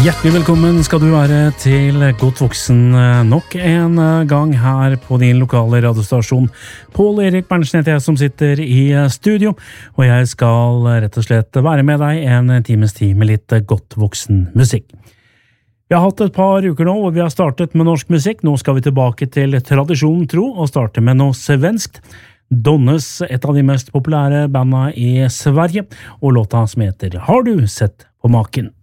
Hjertelig velkommen skal du være til Godt voksen nok en gang her på din lokale radiostasjon. Pål Erik Berntsen heter jeg som sitter i studio, og jeg skal rett og slett være med deg en times tid med litt godt voksen musikk. Vi har hatt et par uker nå hvor vi har startet med norsk musikk. Nå skal vi tilbake til tradisjonen tro og starte med noe svenskt. Donnes, et av de mest populære bandene i Sverige, og låta som heter Har du sett på maken?